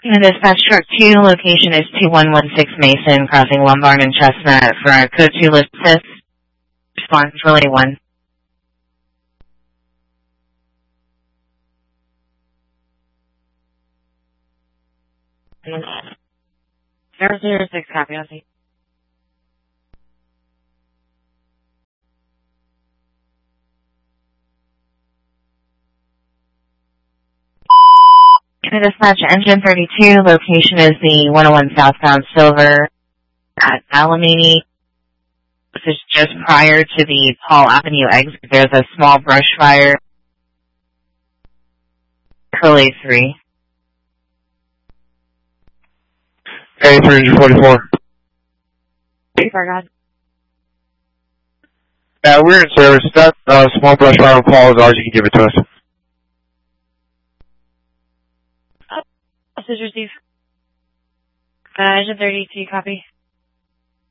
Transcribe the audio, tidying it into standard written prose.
And dispatch truck 2, location is 2116 Mason, crossing Lombard and Chestnut for a code 2 list assist. Response relay 1. Mm. 006, copy, Ozzy. And dispatch engine 32, location is the 101 southbound Silver at Alamany. This is just prior to the Paul Avenue exit. There's a small brush fire. Relay 3. A344. God. Yeah, we're in service. That small brush fire call is ours. You can give it to us. Message received. Engine 32, copy.